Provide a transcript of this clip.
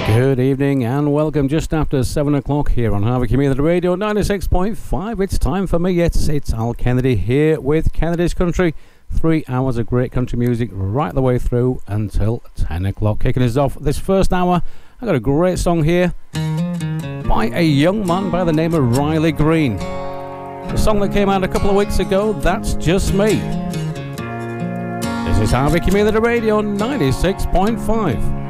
Good evening and welcome just after 7 o'clock here on Harvey Community Radio 96.5. It's time for me. It's Al Kennedy here with Kennedy's Country. 3 hours of great country music right the way through until 10 o'clock. Kicking us off this first hour, I got a great song here by a young man by the name of Riley Green. A song that came out a couple of weeks ago, That's Just Me. This is Harvey Community Radio 96.5.